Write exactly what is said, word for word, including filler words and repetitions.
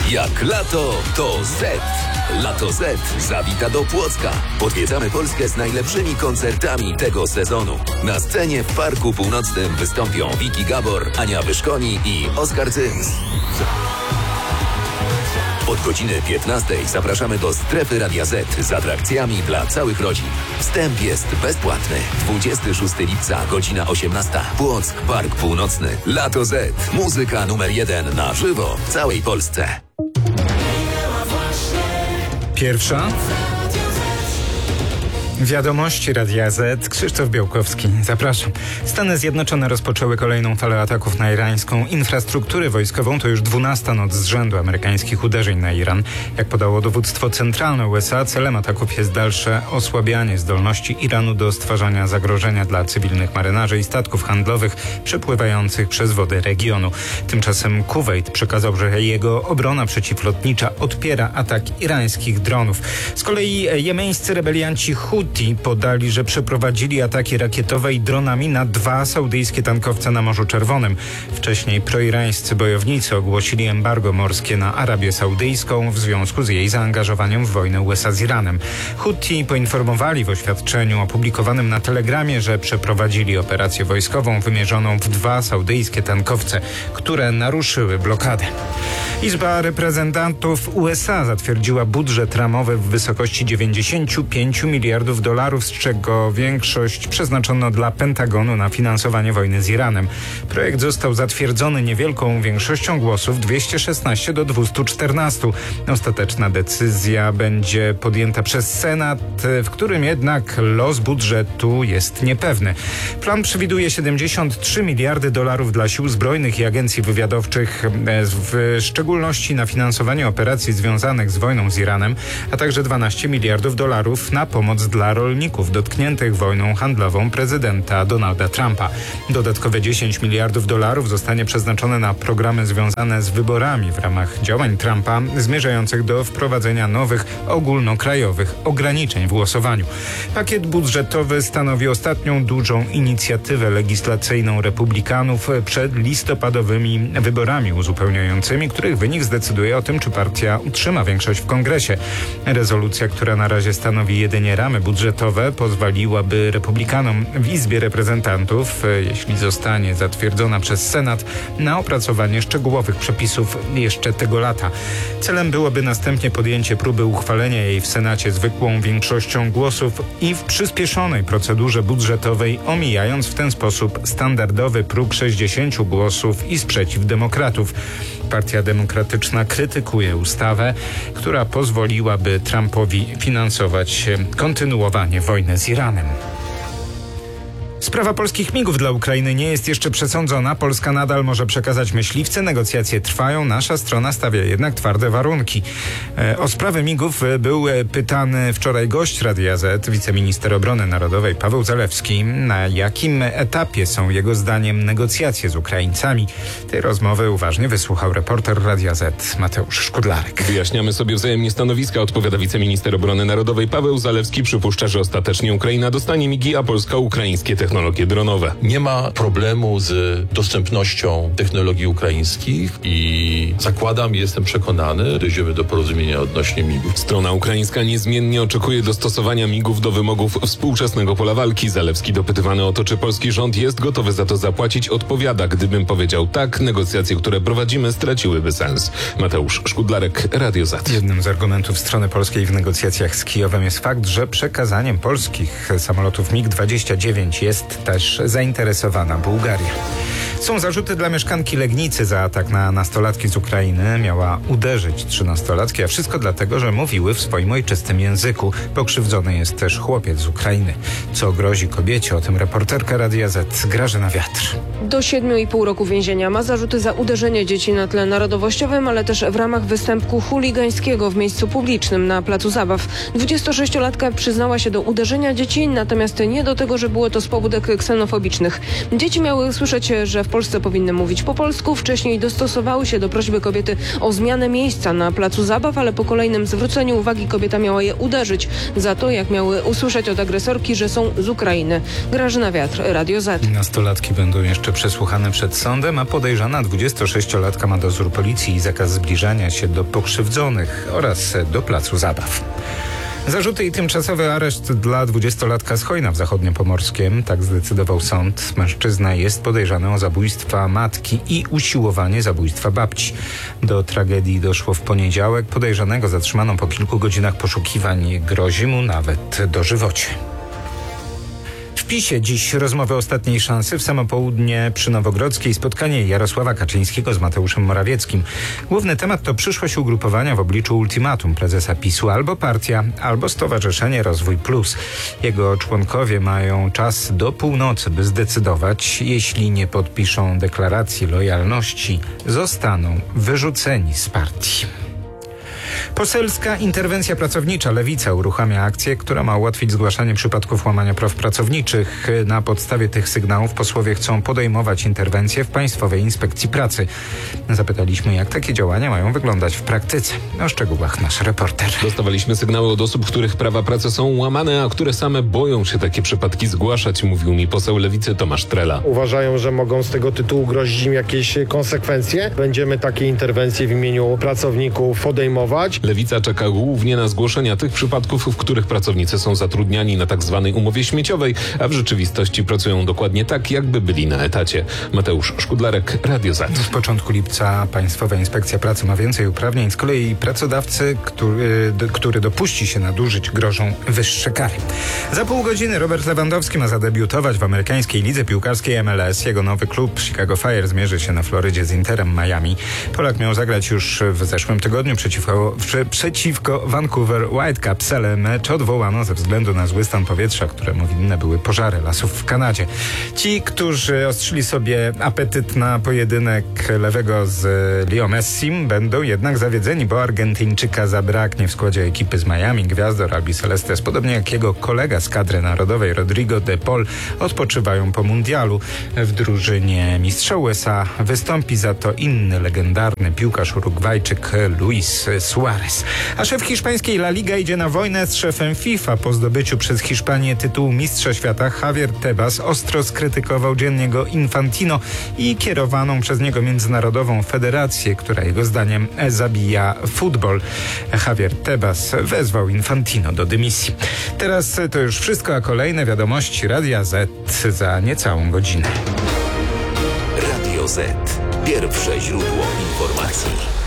Jak lato, to Z. Lato Z zawita do Płocka. Odwiedzamy Polskę z najlepszymi koncertami tego sezonu. Na scenie w Parku Północnym wystąpią Wiki Gabor, Ania Wyszkoni i Oskar Cyms. Od godziny piętnastej zapraszamy do Strefy Radia Z z atrakcjami dla całych rodzin. Wstęp jest bezpłatny. dwudziestego szóstego lipca, godzina osiemnasta. Płock, Park Północny. Lato Z. Muzyka numer jeden na żywo w całej Polsce. Pierwsza. Wiadomości Radia Z. Krzysztof Białkowski. Zapraszam. Stany Zjednoczone rozpoczęły kolejną falę ataków na irańską infrastrukturę wojskową. To już dwunasta noc z rzędu amerykańskich uderzeń na Iran. Jak podało dowództwo centralne U S A, celem ataków jest dalsze osłabianie zdolności Iranu do stwarzania zagrożenia dla cywilnych marynarzy i statków handlowych przepływających przez wody regionu. Tymczasem Kuwejt przekazał, że jego obrona przeciwlotnicza odpiera atak irańskich dronów. Z kolei jemeńscy rebelianci Houthi podali, że przeprowadzili ataki rakietowe i dronami na dwa saudyjskie tankowce na Morzu Czerwonym. Wcześniej proirańscy bojownicy ogłosili embargo morskie na Arabię Saudyjską w związku z jej zaangażowaniem w wojnę U S A z Iranem. Houthi poinformowali w oświadczeniu opublikowanym na Telegramie, że przeprowadzili operację wojskową wymierzoną w dwa saudyjskie tankowce, które naruszyły blokadę. Izba Reprezentantów U S A zatwierdziła budżet ramowy w wysokości dziewięćdziesiąt pięć miliardów dolarów, z czego większość przeznaczono dla Pentagonu na finansowanie wojny z Iranem. Projekt został zatwierdzony niewielką większością głosów, dwieście szesnaście do dwustu czternastu. Ostateczna decyzja będzie podjęta przez Senat, w którym jednak los budżetu jest niepewny. Plan przewiduje siedemdziesiąt trzy miliardy dolarów dla sił zbrojnych i agencji wywiadowczych, w szczególności na finansowanie operacji związanych z wojną z Iranem, a także dwanaście miliardów dolarów na pomoc dla rolników dotkniętych wojną handlową prezydenta Donalda Trumpa. Dodatkowe dziesięć miliardów dolarów zostanie przeznaczone na programy związane z wyborami w ramach działań Trumpa zmierzających do wprowadzenia nowych ogólnokrajowych ograniczeń w głosowaniu. Pakiet budżetowy stanowi ostatnią dużą inicjatywę legislacyjną republikanów przed listopadowymi wyborami uzupełniającymi, których wynik zdecyduje o tym, czy partia utrzyma większość w Kongresie. Rezolucja, która na razie stanowi jedynie ramy budżetowe, pozwoliłaby republikanom w Izbie Reprezentantów, jeśli zostanie zatwierdzona przez Senat, na opracowanie szczegółowych przepisów jeszcze tego lata. Celem byłoby następnie podjęcie próby uchwalenia jej w Senacie zwykłą większością głosów i w przyspieszonej procedurze budżetowej, omijając w ten sposób standardowy próg sześćdziesięciu głosów i sprzeciw demokratów. Partia Demokratyczna krytykuje ustawę, która pozwoliłaby Trumpowi finansować kontynuowanie wojny z Iranem. Sprawa polskich migów dla Ukrainy nie jest jeszcze przesądzona. Polska nadal może przekazać myśliwce. Negocjacje trwają. Nasza strona stawia jednak twarde warunki. E, o sprawę migów był pytany wczoraj gość Radia Z, wiceminister obrony narodowej Paweł Zalewski. Na jakim etapie są jego zdaniem negocjacje z Ukraińcami? Tej rozmowy uważnie wysłuchał reporter Radia Z Mateusz Szkudlarek. Wyjaśniamy sobie wzajemnie stanowiska, odpowiada wiceminister obrony narodowej Paweł Zalewski. Przypuszcza, że ostatecznie Ukraina dostanie migi, a Polska ukraińskie technologie. technologie dronowe. Nie ma problemu z dostępnością technologii ukraińskich i zakładam, jestem przekonany, dojdziemy do porozumienia odnośnie migów. Strona ukraińska niezmiennie oczekuje dostosowania migów do wymogów współczesnego pola walki. Zalewski, dopytywany o to, czy polski rząd jest gotowy za to zapłacić, odpowiada: gdybym powiedział tak, negocjacje, które prowadzimy, straciłyby sens. Mateusz Szkudlarek, Radio Z. Jednym z argumentów strony polskiej w negocjacjach z Kijowem jest fakt, że przekazaniem polskich samolotów mig dwadzieścia dziewięć jest też zainteresowana Bułgaria. Są zarzuty dla mieszkanki Legnicy za atak na nastolatki z Ukrainy. Miała uderzyć trzynastolatki, a wszystko dlatego, że mówiły w swoim ojczystym języku. Pokrzywdzony jest też chłopiec z Ukrainy. Co grozi kobiecie? O tym reporterka Radia Z Grażyna Wiatr. Do siedmiu i pół roku więzienia. Ma zarzuty za uderzenie dzieci na tle narodowościowym, ale też w ramach występku chuligańskiego w miejscu publicznym na placu zabaw. dwudziestosześciolatka przyznała się do uderzenia dzieci, natomiast nie do tego, że było to z pobudek ksenofobicznych. Dzieci miały słyszeć, że w Polsce powinny mówić po polsku. Wcześniej dostosowały się do prośby kobiety o zmianę miejsca na placu zabaw, ale po kolejnym zwróceniu uwagi kobieta miała je uderzyć za to, jak miały usłyszeć od agresorki, że są z Ukrainy. Grażyna Wiatr, Radio Z. Nastolatki będą jeszcze przesłuchane przed sądem, a podejrzana dwudziestosześciolatka ma dozór policji i zakaz zbliżania się do pokrzywdzonych oraz do placu zabaw. Zarzuty i tymczasowy areszt dla dwudziestolatka z Chojna w Zachodniopomorskiem. Tak zdecydował sąd. Mężczyzna jest podejrzany o zabójstwa matki i usiłowanie zabójstwa babci. Do tragedii doszło w poniedziałek. Podejrzanego zatrzymano po kilku godzinach poszukiwań. Grozi mu nawet dożywocie. W PiSie dziś rozmowy ostatniej szansy. W samo południe przy Nowogrodzkiej spotkanie Jarosława Kaczyńskiego z Mateuszem Morawieckim. Główny temat to przyszłość ugrupowania w obliczu ultimatum prezesa PiSu. Albo partia, albo Stowarzyszenie Rozwój Plus. Jego członkowie mają czas do północy, by zdecydować. Jeśli nie podpiszą deklaracji lojalności, zostaną wyrzuceni z partii. Poselska interwencja pracownicza Lewica uruchamia akcję, która ma ułatwić zgłaszanie przypadków łamania praw pracowniczych. Na podstawie tych sygnałów posłowie chcą podejmować interwencje w Państwowej Inspekcji Pracy. Zapytaliśmy, jak takie działania mają wyglądać w praktyce. O szczegółach nasz reporter. Dostawaliśmy sygnały od osób, których prawa pracy są łamane, a które same boją się takie przypadki zgłaszać, mówił mi poseł Lewicy Tomasz Trela. Uważają, że mogą z tego tytułu grozić im jakieś konsekwencje. Będziemy takie interwencje w imieniu pracowników podejmować. Lewica czeka głównie na zgłoszenia tych przypadków, w których pracownicy są zatrudniani na tak zwanej umowie śmieciowej, a w rzeczywistości pracują dokładnie tak, jakby byli na etacie. Mateusz Szkudlarek, Radio Z. Z początku lipca Państwowa Inspekcja Pracy ma więcej uprawnień. Z kolei pracodawcy, który, który dopuści się nadużyć, grożą wyższe kary. Za pół godziny Robert Lewandowski ma zadebiutować w amerykańskiej lidze piłkarskiej M L S. Jego nowy klub Chicago Fire zmierzy się na Florydzie z Interem Miami. Polak miał zagrać już w zeszłym tygodniu przeciwko przeciwko Vancouver Whitecaps, ale mecz odwołano ze względu na zły stan powietrza, któremu winne były pożary lasów w Kanadzie. Ci, którzy ostrzyli sobie apetyt na pojedynek lewego z Leo Messim, będą jednak zawiedzeni, bo Argentyńczyka zabraknie w składzie ekipy z Miami. Gwiazdor Albicelestes, podobnie jak jego kolega z kadry narodowej Rodrigo de Paul, odpoczywają po mundialu. W drużynie mistrza U S A wystąpi za to inny legendarny piłkarz Urugwajczyk Luis Suarez. A szef hiszpańskiej La Liga idzie na wojnę z szefem FIFA. Po zdobyciu przez Hiszpanię tytułu mistrza świata Javier Tebas ostro skrytykował Gianniego Infantino i kierowaną przez niego międzynarodową federację, która jego zdaniem zabija futbol. Javier Tebas wezwał Infantino do dymisji. Teraz to już wszystko, a kolejne wiadomości Radia Z za niecałą godzinę. Radio Z. Pierwsze źródło informacji.